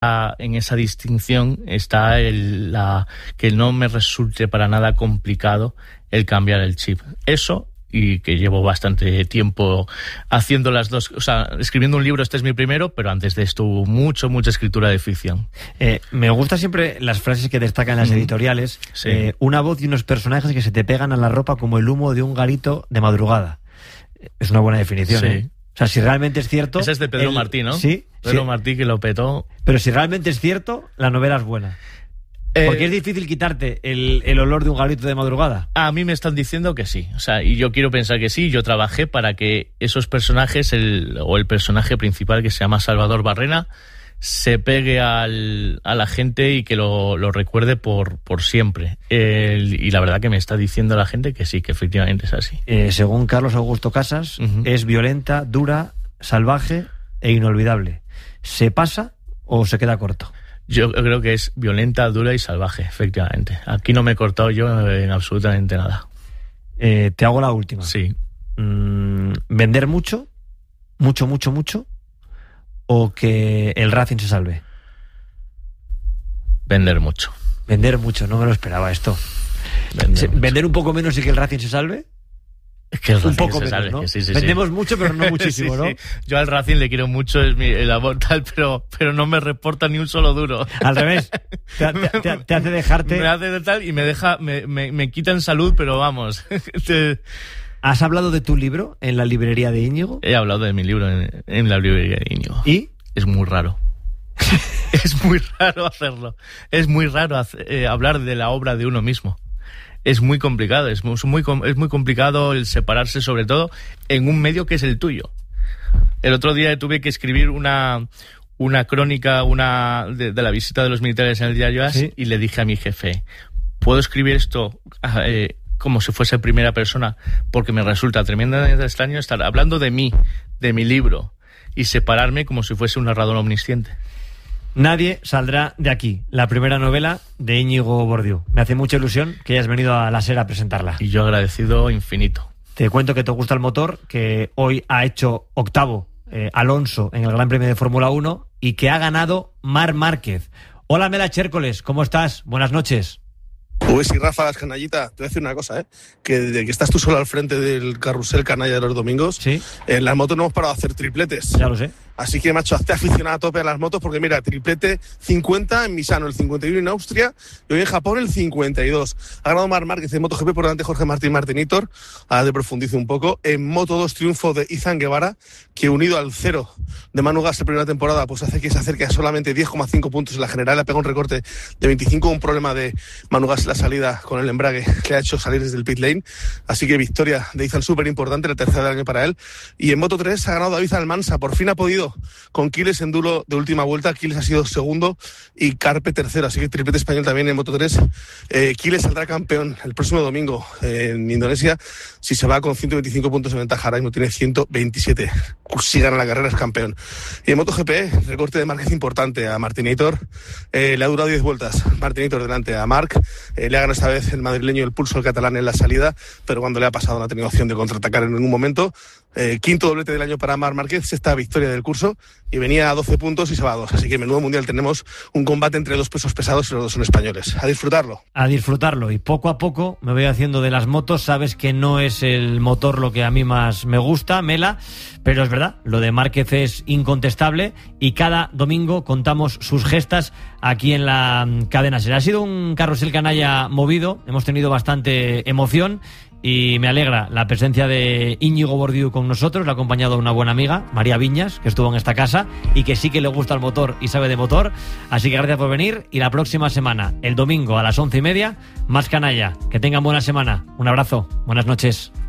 en esa distinción está que no me resulte para nada complicado el cambiar el chip. Eso, y que llevo bastante tiempo haciendo las dos, o sea, escribiendo un libro. Este es mi primero, pero antes de esto hubo mucha escritura de ficción. Me gustan siempre las frases que destacan las editoriales. Sí. Una voz y unos personajes que se te pegan a la ropa como el humo de un garito de madrugada. Es una buena definición, Sí. ¿eh? O sea, si realmente es cierto... Esa es de Pedro Martí, ¿no? Sí. Pedro Martí, que lo petó. Pero si realmente es cierto, la novela es buena. Porque es difícil quitarte el olor de un garito de madrugada. A mí me están diciendo que sí, o sea, y yo quiero pensar que sí. Yo trabajé para que esos personajes, el personaje principal, que se llama Salvador Barrena, se pegue a la gente y que lo recuerde por siempre. Y la verdad que me está diciendo la gente que sí, que efectivamente es así. Según Carlos Augusto Casas, es violenta, dura, salvaje e inolvidable. ¿Se pasa o se queda corto? Yo creo que es violenta, dura y salvaje, efectivamente. Aquí no me he cortado yo en absolutamente nada. Te hago la última. Sí. ¿Vender mucho? ¿Mucho? ¿O que el Racing se salve? Vender mucho. Vender mucho, no me lo esperaba esto. ¿Vender un poco menos y que el Racing se salve? Es que el Racing un poco se menos, salve, ¿no? sí. Vendemos mucho, pero no muchísimo, ¿no? Sí. Yo al Racing le quiero mucho, es el amor tal, pero no me reporta ni un solo duro. Al revés, te hace dejarte... Me hace de tal y me deja, me quita en salud, pero vamos. ¿Has hablado de tu libro en la librería de Íñigo? He hablado de mi libro en la librería de Íñigo. ¿Y? Es muy raro. Es muy raro hacerlo. Es muy raro hablar de la obra de uno mismo. Es muy complicado, es muy complicado el separarse, sobre todo en un medio que es el tuyo. El otro día tuve que escribir una crónica de la visita de los militares en el diario AS, ¿sí? Y le dije a mi jefe, ¿puedo escribir esto como si fuese primera persona? Porque me resulta tremendamente extraño estar hablando de mí, de mi libro, y separarme como si fuese un narrador omnisciente. Nadie saldrá de aquí, la primera novela de Íñigo Bordiú. Me hace mucha ilusión que hayas venido a la SER a presentarla. Y yo agradecido infinito. Te cuento que te gusta el motor, que hoy ha hecho octavo Alonso en el Gran Premio de Fórmula 1 y que ha ganado Marc Márquez. Hola Mela Chércoles, ¿cómo estás? Buenas noches. Pues sí, Rafa, canallita, te voy a decir una cosa, que desde que estás tú solo al frente del carrusel canalla de los domingos, ¿sí? En las motos no hemos parado a hacer tripletes. Ya lo sé. Así que, macho, hazte aficionado a tope a las motos, porque mira, triplete 50 en Misano, el 51 en Austria, y hoy en Japón el 52. Ha ganado Marc Márquez en MotoGP, por delante Jorge Martinitor. Ahora te profundizo un poco. En Moto2, triunfo de Izan Guevara, que unido al 0 de Manu Gas la primera temporada, pues hace que se acerque a solamente 10,5 puntos en la general. Le pega un recorte de 25, un problema de Manu Gas en la salida con el embrague que le ha hecho salir desde el pit lane. Así que victoria de Izan súper importante, la tercera del año para él. Y en Moto3 ha ganado David Almansa, por fin ha podido con Quiles en duelo de última vuelta. Quiles ha sido segundo y Carpe tercero, así que triplete español también en Moto3. Quiles saldrá campeón el próximo domingo en Indonesia si se va con 125 puntos de ventaja. Ahora mismo tiene 127. Si gana la carrera es campeón. Y en MotoGP, recorte de Márquez importante a Martinitor. Le ha durado 10 vueltas. Martinitor delante a Marc. Le ha ganado esta vez el madrileño el pulso al catalán en la salida, pero cuando le ha pasado no ha tenido opción de contraatacar en ningún momento. Quinto doblete del año para Marc Márquez, sexta victoria del curso, y venía a 12 puntos y se va a 2. Así que en menudo mundial tenemos un combate entre dos pesos pesados y los dos son españoles. A disfrutarlo. A disfrutarlo, y poco a poco me voy haciendo de las motos. Sabes que no es el motor lo que a mí más me gusta, Mela, pero es verdad, lo de Márquez es incontestable y cada domingo contamos sus gestas aquí en la cadena SER. Ha sido un carrusel canalla movido, hemos tenido bastante emoción. Y me alegra la presencia de Íñigo Bordiú con nosotros. Le ha acompañado una buena amiga, María Viñas, que estuvo en esta casa y que sí que le gusta el motor y sabe de motor. Así que gracias por venir. Y la próxima semana, el domingo a las 11:30, más canalla. Que tengan buena semana. Un abrazo. Buenas noches.